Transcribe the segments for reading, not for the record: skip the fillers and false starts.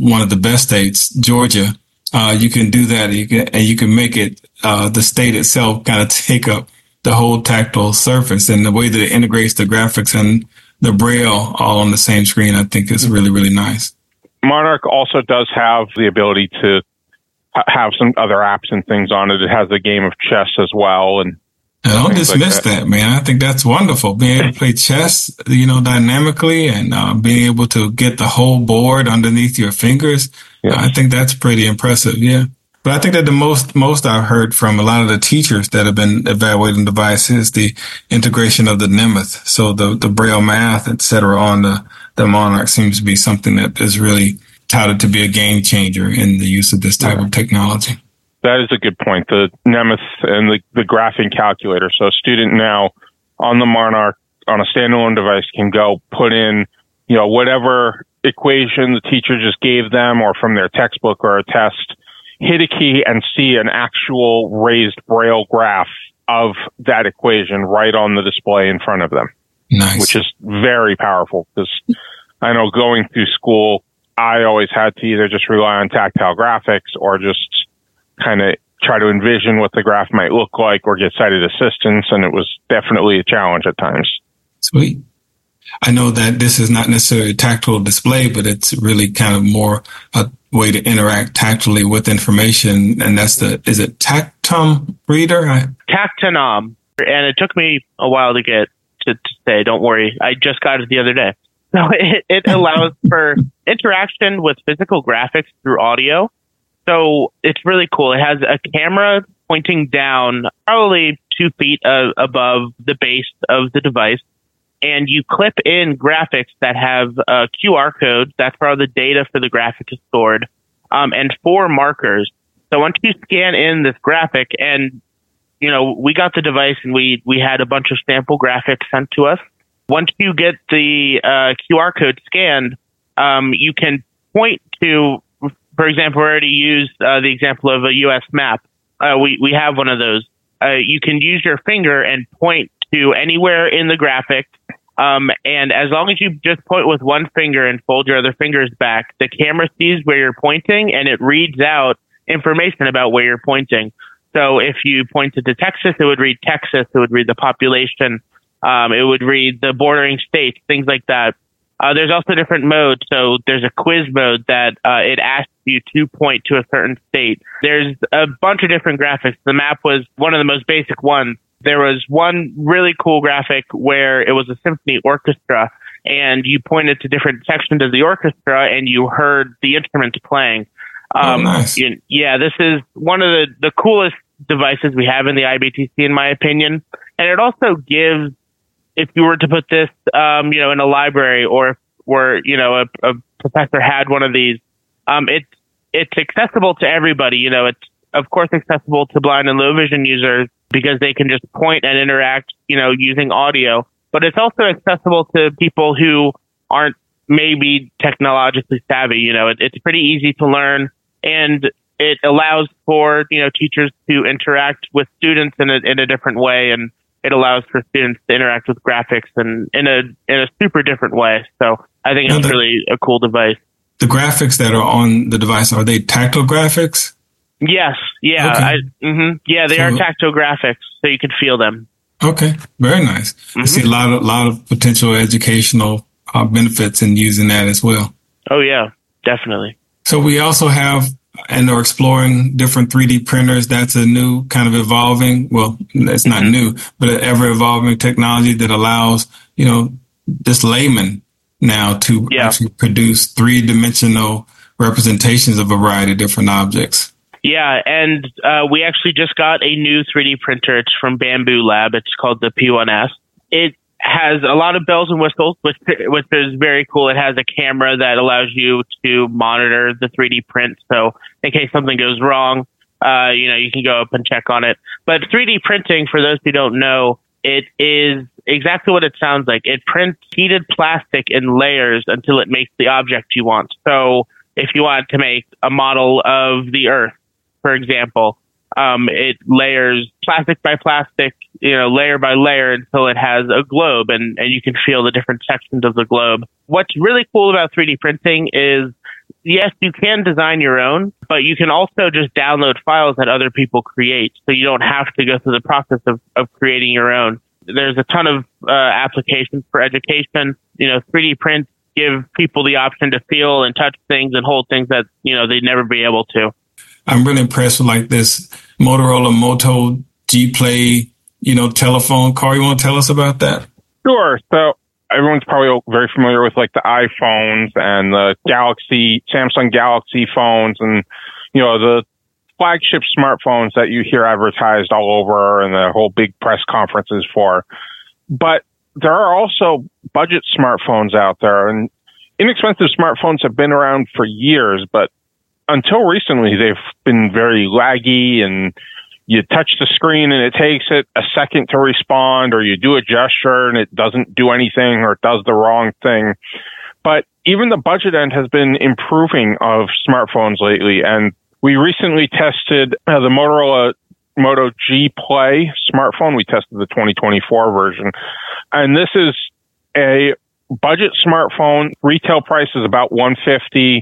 one of the best states, Georgia, you can do that. You can make it, the state itself kind of take up the whole tactile surface, and the way that it integrates the graphics and the Braille all on the same screen, I think is really, really nice. Monarch also does have the ability to have some other apps and things on it. It has a game of chess as well. And don't dismiss that, man. I think that's wonderful. Being able to play chess, dynamically, and being able to get the whole board underneath your fingers. Yes. I think that's pretty impressive. Yeah. But I think that the most I've heard from a lot of the teachers that have been evaluating devices, the integration of the Nemeth. So the Braille math, et cetera, on the Monarch seems to be something that is really touted to be a game changer in the use of this type of technology. That is a good point. The Nemeth and the graphing calculator. So a student now on the Monarch on a standalone device can go put in, whatever equation the teacher just gave them or from their textbook or a test, hit a key and see an actual raised Braille graph of that equation right on the display in front of them. Nice. Which is very powerful, because I know going through school, I always had to either just rely on tactile graphics or just kind of try to envision what the graph might look like or get sighted assistance. And it was definitely a challenge at times. Sweet. I know that this is not necessarily a tactile display, but it's really kind of more a way to interact tactily with information. And that's is it Tactum reader? Tactonom. And it took me a while to get to say, don't worry, I just got it the other day. So it allows for interaction with physical graphics through audio. So it's really cool. It has a camera pointing down probably 2 feet above the base of the device. And you clip in graphics that have QR codes. That's where all the data for the graphic is stored. And 4 markers. So once you scan in this graphic, and, we got the device and we had a bunch of sample graphics sent to us. Once you get the QR code scanned, you can point to, for example, we already used the example of a U.S. map. We have one of those. You can use your finger and point to anywhere in the graphic. And as long as you just point with one finger and fold your other fingers back, the camera sees where you're pointing and it reads out information about where you're pointing. So if you pointed to Texas, it would read Texas. It would read the population. It would read the bordering states, things like that. There's also different modes. So there's a quiz mode that it asks you to point to a certain state. There's a bunch of different graphics. The map was one of the most basic ones. There was one really cool graphic where it was a symphony orchestra, and you pointed to different sections of the orchestra and you heard the instruments playing. Nice. This is one of the coolest devices we have in the IBTC, in my opinion. And it also gives, if you were to put this, in a library, or a professor had one of these, it's accessible to everybody. It's of course accessible to blind and low vision users because they can just point and interact, using audio. But it's also accessible to people who aren't maybe technologically savvy. It's pretty easy to learn, and it allows for, teachers to interact with students in a different way, and it allows for students to interact with graphics and in a super different way. So I think it's really a cool device. The graphics that are on the device, are they tactile graphics? Yes. Yeah. Okay. Yeah, they are tactile graphics, so you can feel them. Okay. Very nice. Mm-hmm. I see a lot of potential educational benefits in using that as well. Oh yeah, definitely. So we also have and are exploring different 3D printers. That's a new kind of evolving, well, it's not new, but an ever evolving technology that allows, this layman now to actually produce 3-dimensional representations of a variety of different objects. Yeah, and we actually just got a new 3D printer. It's from Bamboo Lab. It's called the P1S. It has a lot of bells and whistles, which is very cool. It has a camera that allows you to monitor the 3D print. So in case something goes wrong, you can go up and check on it. But 3D printing, for those who don't know, it is exactly what it sounds like. It prints heated plastic in layers until it makes the object you want. So if you want to make a model of the Earth, for example, it layers plastic by plastic, layer by layer until it has a globe, and you can feel the different sections of the globe. What's really cool about 3D printing is yes, you can design your own, but you can also just download files that other people create. So you don't have to go through the process of creating your own. There's a ton of applications for education. 3D prints give people the option to feel and touch things and hold things that, they'd never be able to. I'm really impressed with like this Motorola Moto G Play, telephone. Carl, you want to tell us about that? Sure. So everyone's probably very familiar with like the iPhones and the Samsung Galaxy phones and, the flagship smartphones that you hear advertised all over and the whole big press conferences for. But there are also budget smartphones out there, and inexpensive smartphones have been around for years, but until recently, they've been very laggy, and you touch the screen and it takes it a second to respond, or you do a gesture and it doesn't do anything or it does the wrong thing. But even the budget end has been improving of smartphones lately, and we recently tested the Motorola Moto G Play smartphone. We tested the 2024 version, and this is a budget smartphone. Retail price is about $150,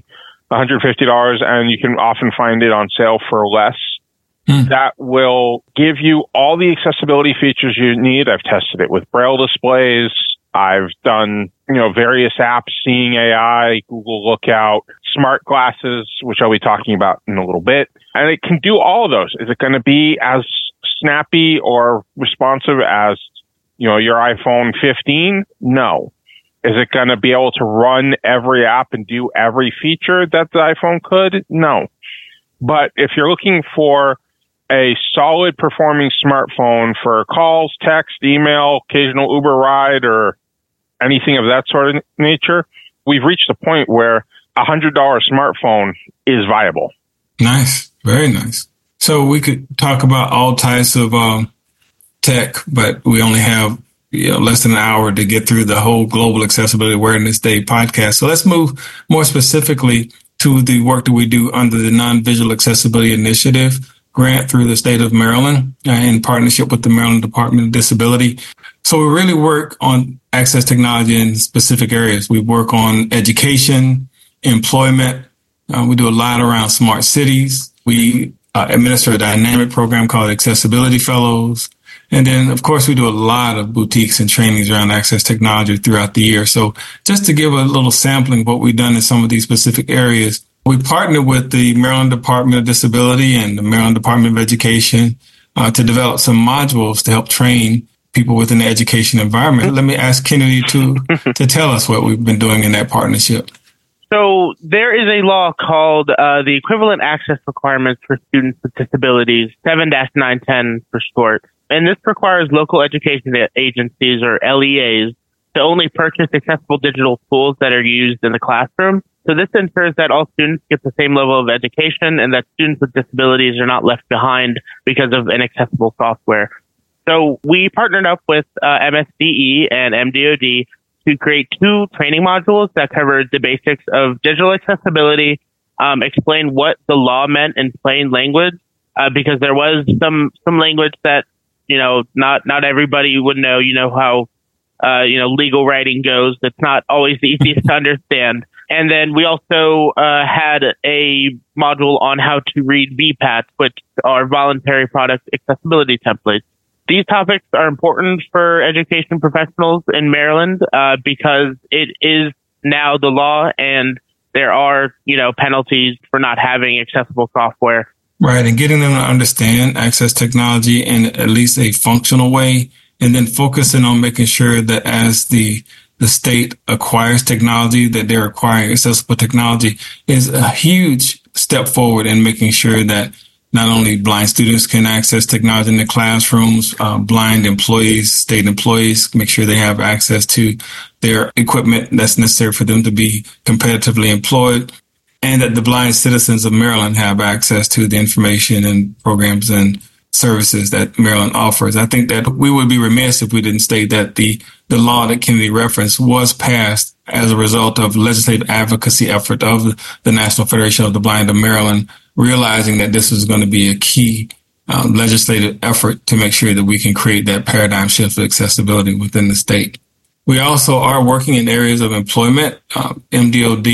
and you can often find it on sale for less. That will give you all the accessibility features you need. I've tested it with Braille displays. I've done, various apps, Seeing AI, Google Lookout, smart glasses, which I'll be talking about in a little bit. And it can do all of those. Is it going to be as snappy or responsive as, your iPhone 15? No. Is it going to be able to run every app and do every feature that the iPhone could? No. But if you're looking for a solid performing smartphone for calls, text, email, occasional Uber ride, or anything of that sort of nature, we've reached a point where $100 smartphone is viable. Nice. Very nice. So we could talk about all types of tech, but we only have less than an hour to get through the whole Global Accessibility Awareness Day podcast. So let's move more specifically to the work that we do under the Non-Visual Accessibility Initiative grant through the state of Maryland in partnership with the Maryland Department of Disability. So we really work on access technology in specific areas. We work on education, employment. We do a lot around smart cities. We administer a dynamic program called Accessibility Fellows. And then, of course, we do a lot of boutiques and trainings around access technology throughout the year. So just to give a little sampling of what we've done in some of these specific areas, we partnered with the Maryland Department of Disability and the Maryland Department of Education to develop some modules to help train people within the education environment. Let me ask Kennedy to tell us what we've been doing in that partnership. So there is a law called the Equivalent Access Requirements for Students with Disabilities, 7-910 for short. And this requires local education agencies, or LEAs, to only purchase accessible digital tools that are used in the classroom. So this ensures that all students get the same level of education and that students with disabilities are not left behind because of inaccessible software. So we partnered up with MSDE and MDOD to create 2 training modules that covered the basics of digital accessibility, explain what the law meant in plain language, because there was some language that, not everybody would know. How, legal writing goes. It's not always the easiest to understand. And then we also had a module on how to read VPATs, which are voluntary product accessibility templates. These topics are important for education professionals in Maryland because it is now the law, and there are, penalties for not having accessible software. Right, and getting them to understand access technology in at least a functional way, and then focusing on making sure that as the state acquires technology, that they're acquiring accessible technology is a huge step forward in making sure that not only blind students can access technology in the classrooms, blind employees, state employees, make sure they have access to their equipment that's necessary for them to be competitively employed, and that the blind citizens of Maryland have access to the information and programs and services that Maryland offers. I think that we would be remiss if we didn't state that the law that Kennedy referenced was passed as a result of legislative advocacy effort of the National Federation of the Blind of Maryland, realizing that this is going to be a key legislative effort to make sure that we can create that paradigm shift of accessibility within the state. We also are working in areas of employment. MDOD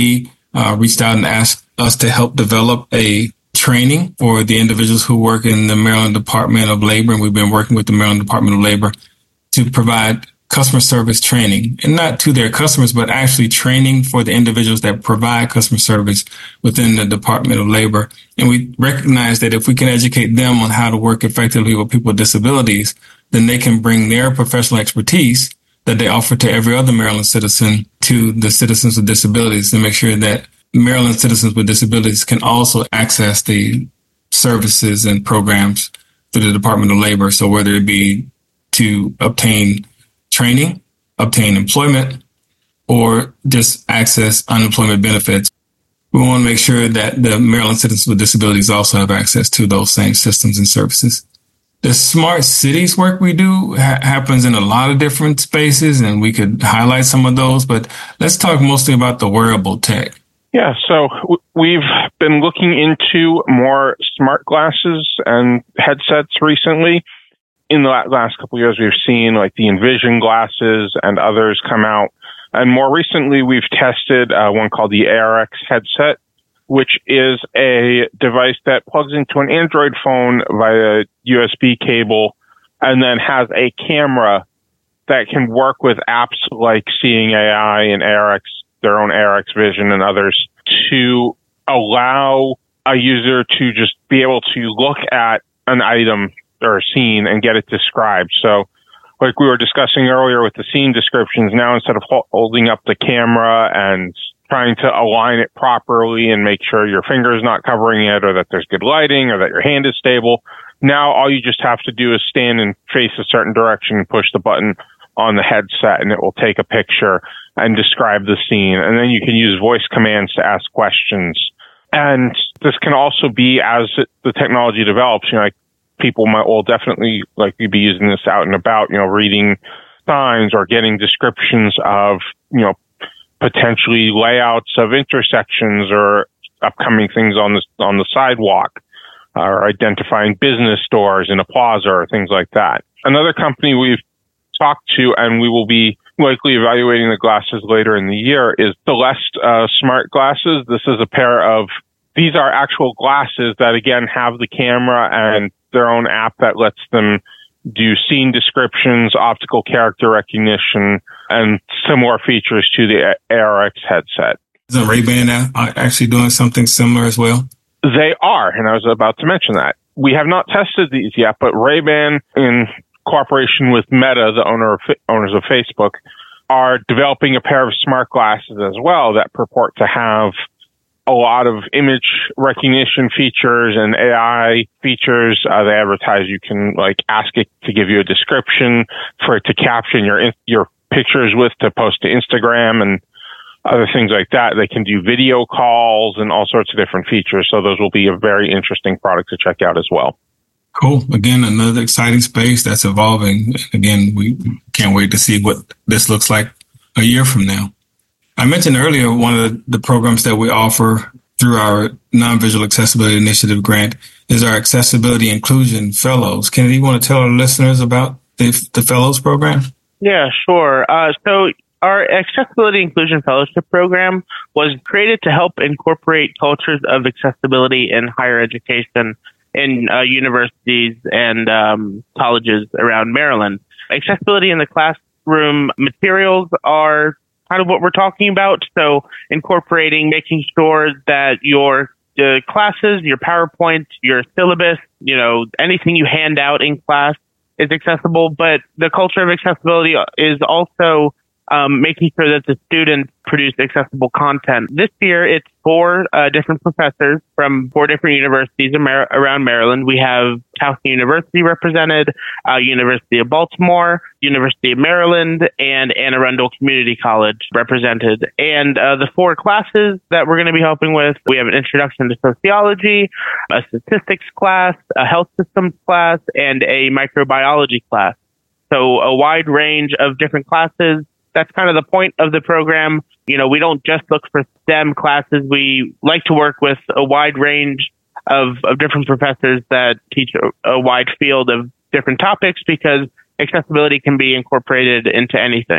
reached out and asked us to help develop a training for the individuals who work in the Maryland Department of Labor. And we've been working with the Maryland Department of Labor to provide customer service training, and not to their customers, but actually training for the individuals that provide customer service within the Department of Labor. And we recognize that if we can educate them on how to work effectively with people with disabilities, then they can bring their professional expertise that they offer to every other Maryland citizen to the citizens with disabilities, to make sure that Maryland citizens with disabilities can also access the services and programs through the Department of Labor. So whether it be to obtain training, obtain employment, or just access unemployment benefits, we want to make sure that the Maryland citizens with disabilities also have access to those same systems and services. The smart cities work we do happens in a lot of different spaces, and we could highlight some of those, but let's talk mostly about the wearable tech. Yeah, so we've been looking into more smart glasses and headsets recently. In the last couple of years, we've seen like the Envision glasses and others come out. And more recently, we've tested one called the ARX headset, which is a device that plugs into an Android phone via USB cable and then has a camera that can work with apps like Seeing AI and ARX, their own ARX Vision and others, to allow a user to just be able to look at an item or scene and get it described. So like we were discussing earlier with the scene descriptions, now instead of holding up the camera and trying to align it properly and make sure your finger is not covering it or that there's good lighting or that your hand is stable, now all you just have to do is stand and face a certain direction and push the button on the headset, and it will take a picture and describe the scene. And then you can use voice commands to ask questions. And this can also be, as the technology develops, like people will definitely likely be using this out and about, reading signs or getting descriptions of, potentially layouts of intersections or upcoming things on the sidewalk, or identifying business stores in a plaza or things like that. Another company we've talked to, and we will be likely evaluating the glasses later in the year, is Celeste smart glasses. This is a pair of, these are actual glasses that again have the camera and their own app that lets them do scene descriptions, optical character recognition, and similar features to the ARX headset. Isn't Ray-Ban actually doing something similar as well? They are, and I was about to mention that. We have not tested these yet, but Ray-Ban, in cooperation with Meta, the owners of Facebook, are developing a pair of smart glasses as well that purport to have a lot of image recognition features and AI features. They advertise you can ask it to give you a description, for it to caption your pictures with to post to Instagram and other things like that. They can do video calls and all sorts of different features. So those will be a very interesting product to check out as well. Cool. Again, another exciting space that's evolving. Again, we can't wait to see what this looks like a year from now. I mentioned earlier one of the programs that we offer through our Non-Visual Accessibility Initiative grant is our Accessibility Inclusion Fellows. Kennedy, you want to tell our listeners about the Fellows program? Yeah, sure. So our Accessibility Inclusion Fellowship program was created to help incorporate cultures of accessibility in higher education in universities and colleges around Maryland. Accessibility in the classroom materials are kind of what we're talking about. So incorporating, making sure that your classes, your PowerPoint, your syllabus, anything you hand out in class is accessible. But the culture of accessibility is also making sure that the students produce accessible content. This year, it's 4 different professors from 4 different universities around Maryland. We have Towson University represented, University of Baltimore, University of Maryland, and Anne Arundel Community College represented. And the 4 classes that we're going to be helping with, we have an introduction to sociology, a statistics class, a health systems class, and a microbiology class. So a wide range of different classes. That's kind of the point of the program. We don't just look for STEM classes. We like to work with a wide range of different professors that teach a wide field of different topics, because accessibility can be incorporated into anything.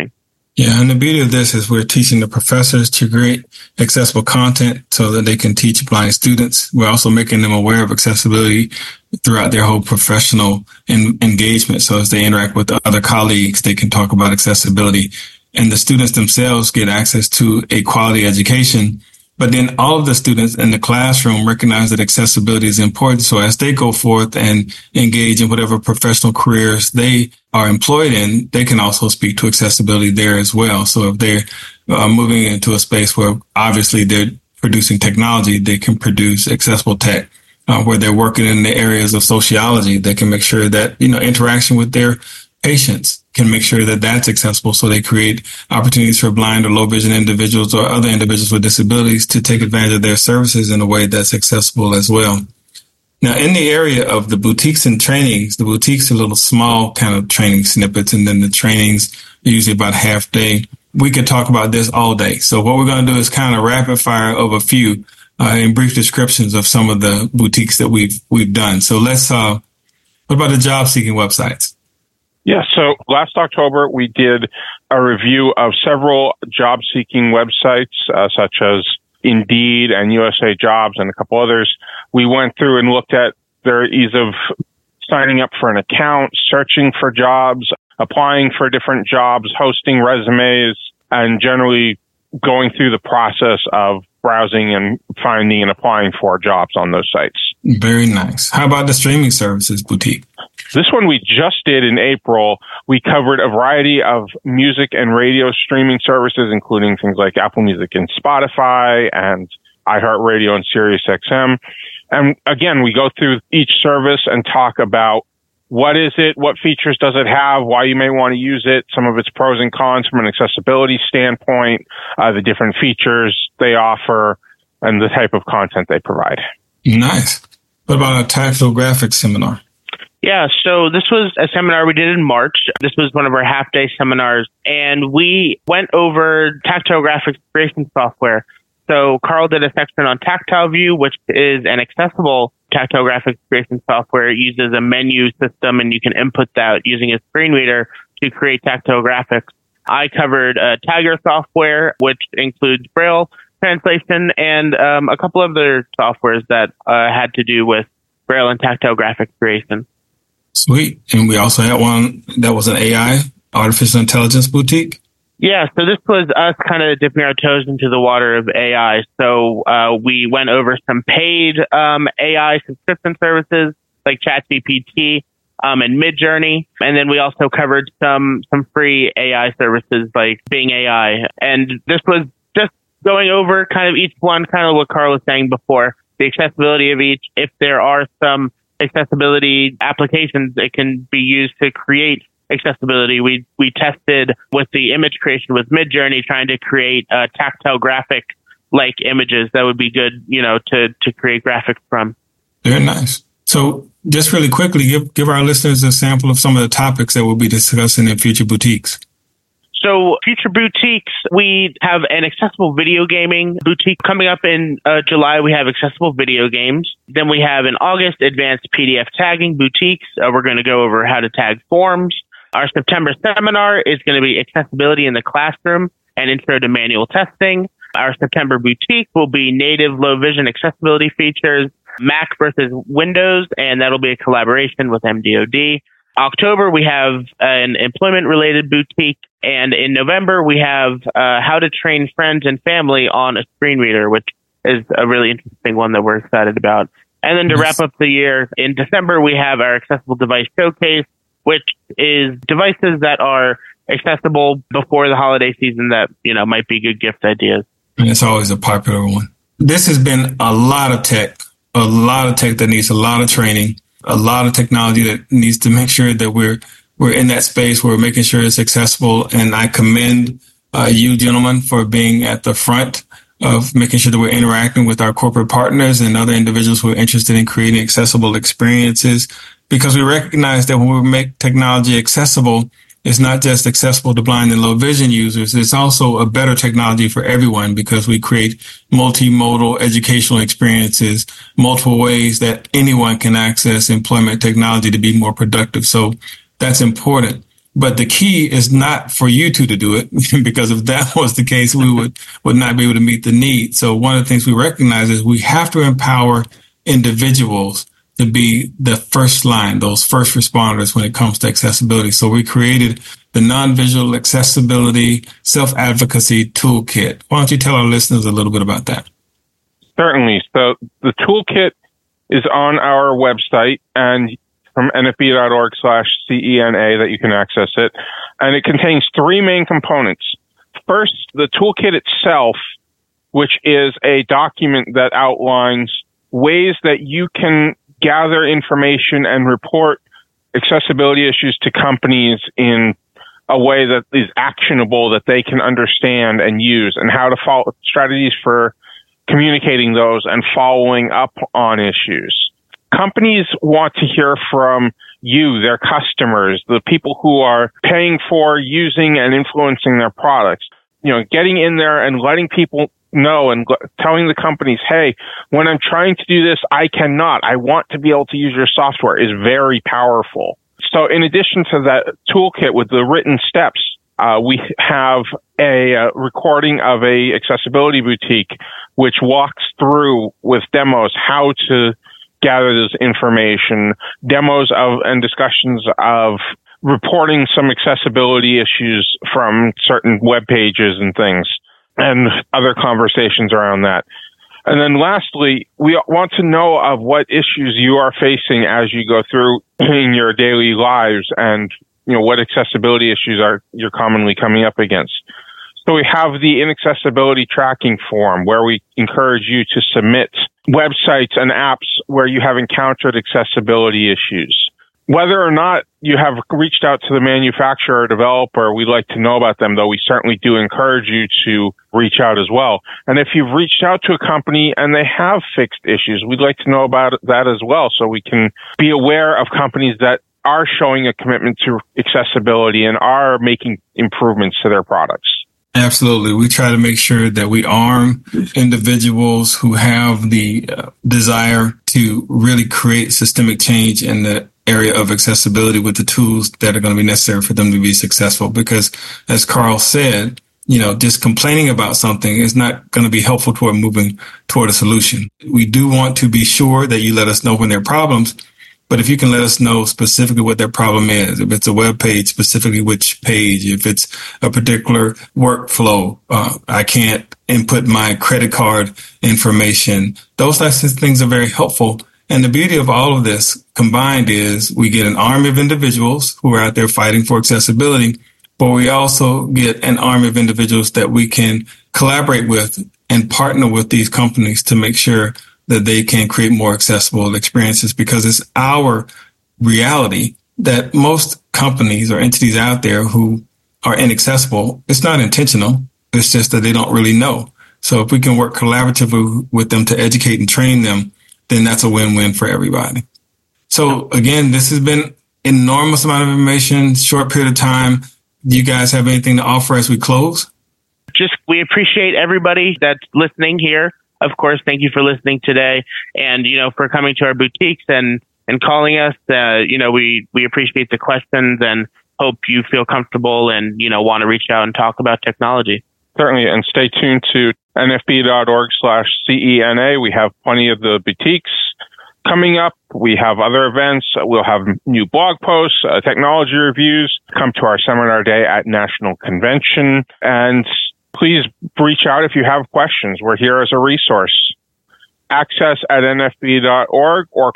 Yeah, and the beauty of this is we're teaching the professors to create accessible content so that they can teach blind students. We're also making them aware of accessibility throughout their whole professional engagement. So as they interact with other colleagues, they can talk about accessibility, and the students themselves get access to a quality education. But then all of the students in the classroom recognize that accessibility is important. So as they go forth and engage in whatever professional careers they are employed in, they can also speak to accessibility there as well. So if they're moving into a space where obviously they're producing technology, they can produce accessible tech. Where they're working in the areas of sociology, they can make sure that, interaction with their patients can make sure that that's accessible. So they create opportunities for blind or low vision individuals or other individuals with disabilities to take advantage of their services in a way that's accessible as well. Now, in the area of the boutiques and trainings, the boutiques are little small kind of training snippets, and then the trainings are usually about half day. We could talk about this all day. So what we're going to do is kind of rapid fire of a few in brief descriptions of some of the boutiques that we've done. So let's, what about the job seeking websites? Yeah, so last October, we did a review of several job-seeking websites, such as Indeed and USA Jobs and a couple others. We went through and looked at their ease of signing up for an account, searching for jobs, applying for different jobs, hosting resumes, and generally going through the process of browsing and finding and applying for jobs on those sites. Very nice. How about the streaming services boutique? This one we just did in April. We covered a variety of music and radio streaming services, including things like Apple Music and Spotify and iHeartRadio and SiriusXM. And again, we go through each service and talk about what is it, what features does it have, why you may want to use it, some of its pros and cons from an accessibility standpoint, the different features they offer, and the type of content they provide. Nice. What about a tactile graphics seminar? Yeah, so this was a seminar we did in March. This was one of our half-day seminars, and we went over tactile graphics creation software. So Carl did a section on Tactile View, which is an accessible tactile graphics creation software. It uses a menu system, and you can input that using a screen reader to create tactile graphics. I covered Tagger software, which includes Braille translation, and a couple of other softwares that had to do with Braille and tactile graphic creation. Sweet. And we also had one that was an AI, artificial intelligence boutique. Yeah, so this was us kind of dipping our toes into the water of AI. So we went over some paid AI subscription services like ChatGPT and Midjourney. And then we also covered some free AI services like Bing AI. And this was just going over kind of each one, kind of what Carl was saying before, the accessibility of each. If there are some accessibility applications that can be used to create accessibility. We tested with the image creation with Midjourney, trying to create tactile graphic like images that would be good, to create graphics from. Very nice. So just really quickly, give our listeners a sample of some of the topics that we'll be discussing in future boutiques. So future boutiques, we have an accessible video gaming boutique coming up in July. We have accessible video games. Then we have in August, advanced PDF tagging boutiques. We're going to go over how to tag forms. Our September seminar is going to be accessibility in the classroom and intro to manual testing. Our September boutique will be native low vision accessibility features, Mac versus Windows, and that'll be a collaboration with MDOD. October, we have an employment-related boutique, and in November, we have how to train friends and family on a screen reader, which is a really interesting one that we're excited about. And then to wrap up the year, in December, we have our accessible device showcase, which is devices that are accessible before the holiday season that, might be good gift ideas. And it's always a popular one. This has been a lot of tech that needs a lot of training, a lot of technology that needs to make sure that we're in that space where we're making sure it's accessible. And I commend you gentlemen for being at the front of making sure that we're interacting with our corporate partners and other individuals who are interested in creating accessible experiences, because we recognize that when we make technology accessible, it's not just accessible to blind and low vision users. It's also a better technology for everyone because we create multimodal educational experiences, multiple ways that anyone can access employment technology to be more productive. So that's important. But the key is not for you two to do it, because if that was the case, we would not be able to meet the need. So one of the things we recognize is we have to empower individuals to be the first line, those first responders when it comes to accessibility. So we created the non-visual accessibility self-advocacy toolkit. Why don't you tell our listeners a little bit about that? Certainly. So the toolkit is on our website and from nfb.org/CENA that you can access it. And it contains three main components. First, the toolkit itself, which is a document that outlines ways that you can gather information and report accessibility issues to companies in a way that is actionable, that they can understand and use, and how to follow strategies for communicating those and following up on issues. Companies want to hear from you, their customers, the people who are paying for, using, and influencing their products. You know, getting in there and letting people know and telling the companies, hey, when I'm trying to do this, I cannot. I want to be able to use your software is very powerful. So in addition to that toolkit with the written steps, we have a recording of a accessibility boutique, which walks through with demos how to gather this information, demos of and discussions of reporting some accessibility issues from certain web pages and things, and other conversations around that. And then lastly, we want to know of what issues you are facing as you go through in your daily lives, and you know what accessibility issues you're commonly coming up against. So we have the inaccessibility tracking form where we encourage you to submit websites and apps where you have encountered accessibility issues. Whether or not you have reached out to the manufacturer or developer, we'd like to know about them, though we certainly do encourage you to reach out as well. And if you've reached out to a company and they have fixed issues, we'd like to know about that as well, so we can be aware of companies that are showing a commitment to accessibility and are making improvements to their products. Absolutely. We try to make sure that we arm individuals who have the desire to really create systemic change in the area of accessibility with the tools that are going to be necessary for them to be successful. Because as Carl said, you know, just complaining about something is not going to be helpful toward moving toward a solution. We do want to be sure that you let us know when there are problems. But if you can let us know specifically what that problem is, if it's a web page, specifically which page, if it's a particular workflow, I can't input my credit card information. Those types of things are very helpful. And the beauty of all of this combined is we get an army of individuals who are out there fighting for accessibility, but we also get an army of individuals that we can collaborate with and partner with these companies to make sure that they can create more accessible experiences, because it's our reality that most companies or entities out there who are inaccessible, it's not intentional. It's just that they don't really know. So if we can work collaboratively with them to educate and train them, then that's a win-win for everybody. So again, this has been enormous amount of information, short period of time. Do you guys have anything to offer as we close? We appreciate everybody that's listening here. Of course, thank you for listening today, and for coming to our boutiques and calling us. We appreciate the questions and hope you feel comfortable and want to reach out and talk about technology. Certainly, and stay tuned to nfb.org/CENA. We have plenty of the boutiques coming up. We have other events. We'll have new blog posts, technology reviews. Come to our seminar day at National Convention, and please reach out if you have questions. We're here as a resource. Access at nfb.org or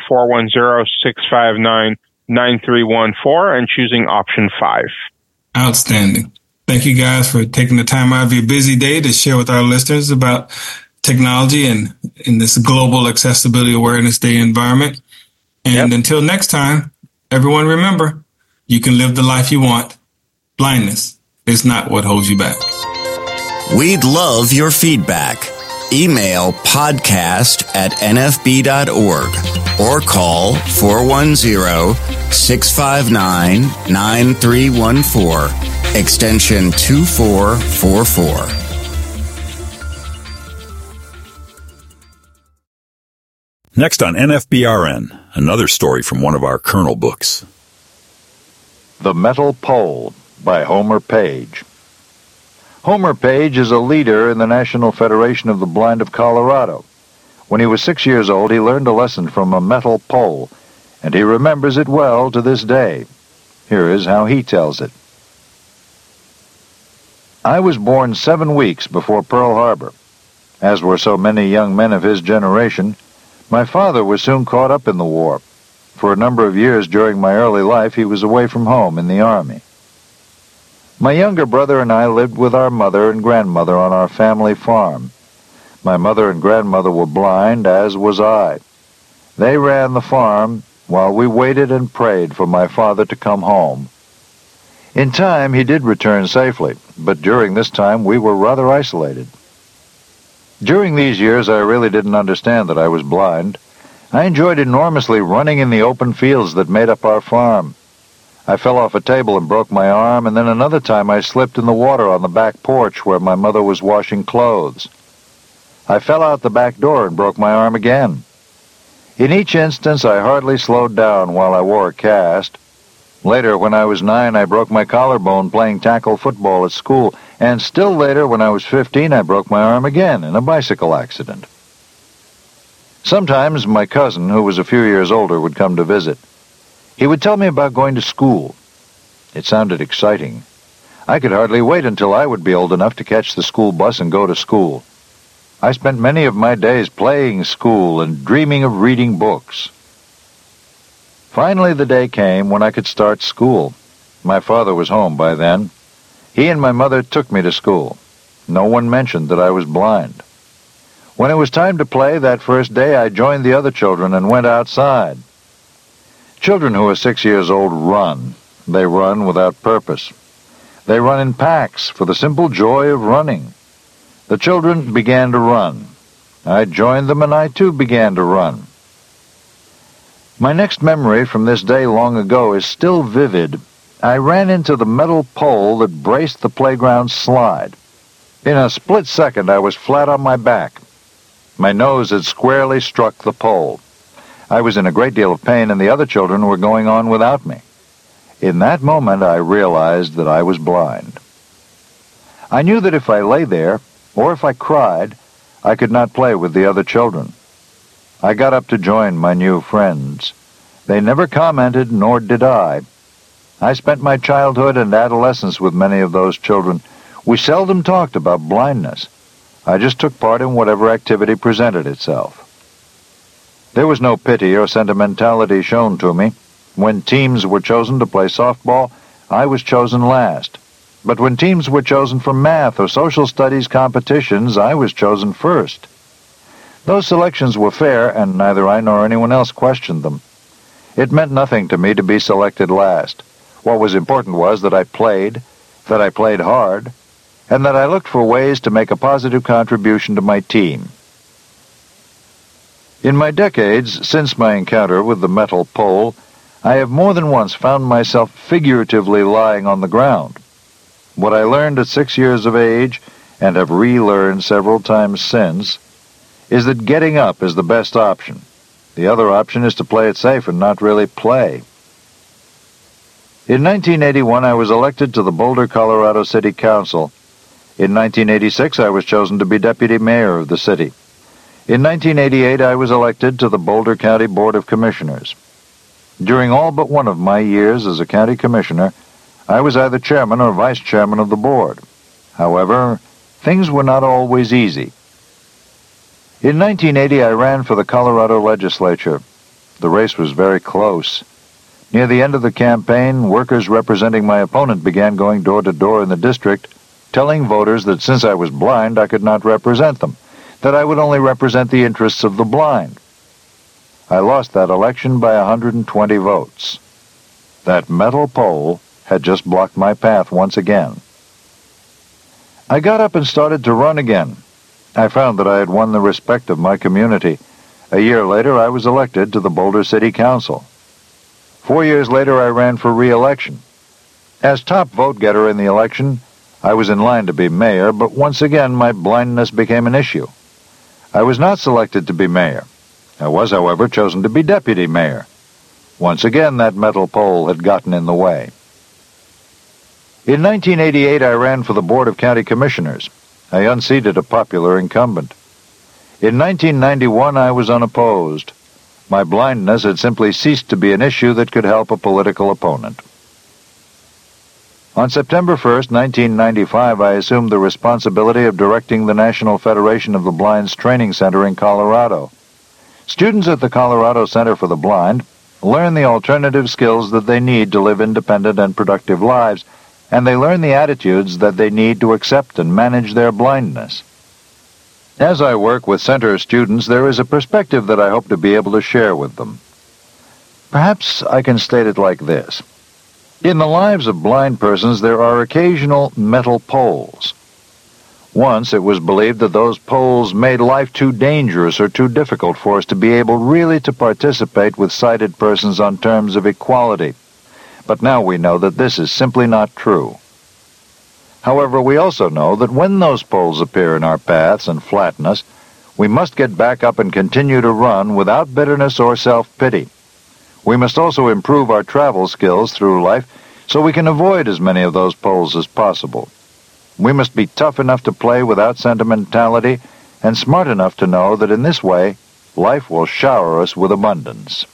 410-659-9314 and choosing option 5. Outstanding. Thank you guys for taking the time out of your busy day to share with our listeners about technology and in this global accessibility awareness day environment. And Until next time, everyone remember, you can live the life you want. Blindness is not what holds you back. We'd love your feedback. Email podcast@nfb.org or call 410-659-9314, extension 2444. Next on NFBRN, another story from one of our Kernel books. The Metal Pole by Homer Page. Homer Page is a leader in the National Federation of the Blind of Colorado. When he was 6 years old, he learned a lesson from a metal pole, and he remembers it well to this day. Here is how he tells it. I was born 7 weeks before Pearl Harbor. As were so many young men of his generation, my father was soon caught up in the war. For a number of years during my early life, he was away from home in the Army. My younger brother and I lived with our mother and grandmother on our family farm. My mother and grandmother were blind, as was I. They ran the farm while we waited and prayed for my father to come home. In time, he did return safely, but during this time we were rather isolated. During these years, I really didn't understand that I was blind. I enjoyed enormously running in the open fields that made up our farm. I fell off a table and broke my arm, and then another time I slipped in the water on the back porch where my mother was washing clothes. I fell out the back door and broke my arm again. In each instance, I hardly slowed down while I wore a cast. Later, when I was 9, I broke my collarbone playing tackle football at school, and still later, when I was 15, I broke my arm again in a bicycle accident. Sometimes my cousin, who was a few years older, would come to visit. He would tell me about going to school. It sounded exciting. I could hardly wait until I would be old enough to catch the school bus and go to school. I spent many of my days playing school and dreaming of reading books. Finally, the day came when I could start school. My father was home by then. He and my mother took me to school. No one mentioned that I was blind. When it was time to play that first day, I joined the other children and went outside. Children who are 6 years old run. They run without purpose. They run in packs for the simple joy of running. The children began to run. I joined them, and I too began to run. My next memory from this day long ago is still vivid. I ran into the metal pole that braced the playground slide. In a split second, I was flat on my back. My nose had squarely struck the pole. I was in a great deal of pain, and the other children were going on without me. In that moment, I realized that I was blind. I knew that if I lay there, or if I cried, I could not play with the other children. I got up to join my new friends. They never commented, nor did I. I spent my childhood and adolescence with many of those children. We seldom talked about blindness. I just took part in whatever activity presented itself. There was no pity or sentimentality shown to me. When teams were chosen to play softball, I was chosen last. But when teams were chosen for math or social studies competitions, I was chosen first. Those selections were fair, and neither I nor anyone else questioned them. It meant nothing to me to be selected last. What was important was that I played hard, and that I looked for ways to make a positive contribution to my team. In my decades since my encounter with the metal pole, I have more than once found myself figuratively lying on the ground. What I learned at 6 years of age, and have relearned several times since, is that getting up is the best option. The other option is to play it safe and not really play. In 1981, I was elected to the Boulder, Colorado City Council. In 1986, I was chosen to be deputy mayor of the city. In 1988, I was elected to the Boulder County Board of Commissioners. During all but one of my years as a county commissioner, I was either chairman or vice chairman of the board. However, things were not always easy. In 1980, I ran for the Colorado legislature. The race was very close. Near the end of the campaign, workers representing my opponent began going door to door in the district, telling voters that since I was blind, I could not represent them, that I would only represent the interests of the blind. I lost that election by 120 votes. That metal pole had just blocked my path once again. I got up and started to run again. I found that I had won the respect of my community. A year later, I was elected to the Boulder City Council. 4 years later, I ran for re-election. As top vote-getter in the election, I was in line to be mayor, but once again my blindness became an issue. I was not selected to be mayor. I was, however, chosen to be deputy mayor. Once again, that metal pole had gotten in the way. In 1988, I ran for the Board of County Commissioners. I unseated a popular incumbent. In 1991, I was unopposed. My blindness had simply ceased to be an issue that could help a political opponent. On September 1st, 1995, I assumed the responsibility of directing the National Federation of the Blind's Training Center in Colorado. Students at the Colorado Center for the Blind learn the alternative skills that they need to live independent and productive lives, and they learn the attitudes that they need to accept and manage their blindness. As I work with center students, there is a perspective that I hope to be able to share with them. Perhaps I can state it like this. In the lives of blind persons, there are occasional mental poles. Once it was believed that those poles made life too dangerous or too difficult for us to be able really to participate with sighted persons on terms of equality. But now we know that this is simply not true. However, we also know that when those poles appear in our paths and flatten us, we must get back up and continue to run without bitterness or self-pity. We must also improve our travel skills through life so we can avoid as many of those poles as possible. We must be tough enough to play without sentimentality and smart enough to know that in this way, life will shower us with abundance.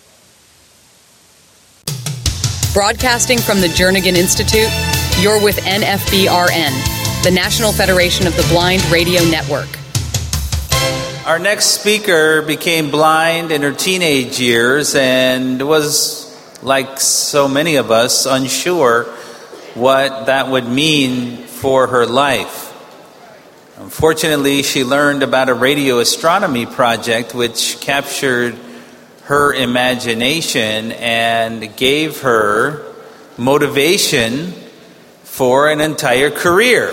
Broadcasting from the Jernigan Institute, you're with NFBRN, the National Federation of the Blind Radio Network. Our next speaker became blind in her teenage years and was, like so many of us, unsure what that would mean for her life. Unfortunately, she learned about a radio astronomy project which captured her imagination and gave her motivation for an entire career.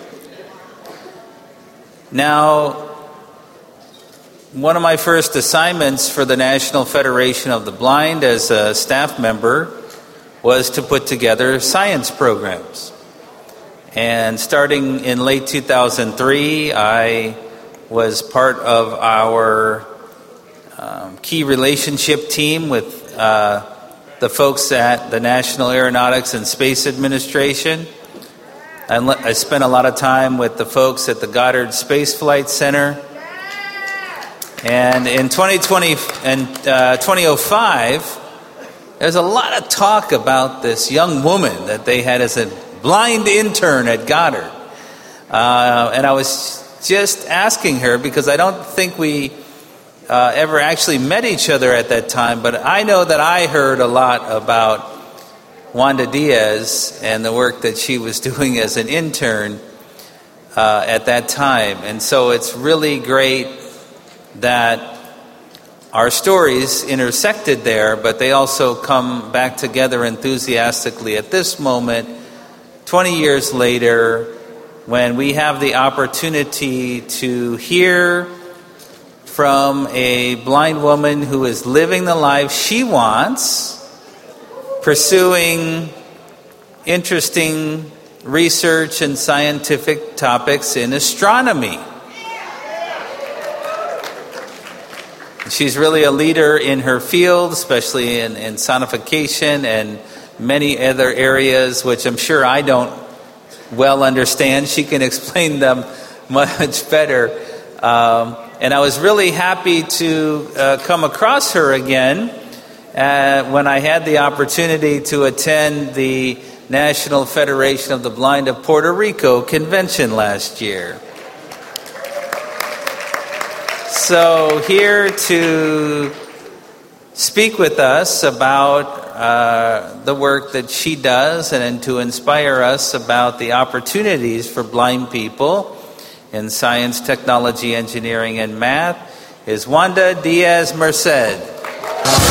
Now, one of my first assignments for the National Federation of the Blind as a staff member was to put together science programs. And starting in late 2003, I was part of our key relationship team with the folks at the National Aeronautics and Space Administration. I spent a lot of time with the folks at the Goddard Space Flight Center. And in 2020 and 2005, there's a lot of talk about this young woman that they had as a blind intern at Goddard. And I was just asking her, because I don't think we ever actually met each other at that time, but I know that I heard a lot about Wanda Diaz and the work that she was doing as an intern at that time. And so it's really great that our stories intersected there, but they also come back together enthusiastically at this moment, 20 years later, when we have the opportunity to hear from a blind woman who is living the life she wants, pursuing interesting research and scientific topics in astronomy. She's really a leader in her field, especially in sonification and many other areas, which I'm sure I don't well understand. She can explain them much better. And I was really happy to come across her again when I had the opportunity to attend the National Federation of the Blind of Puerto Rico convention last year. So here to speak with us about the work that she does and to inspire us about the opportunities for blind people in science, technology, engineering, and math is Wanda Diaz Merced.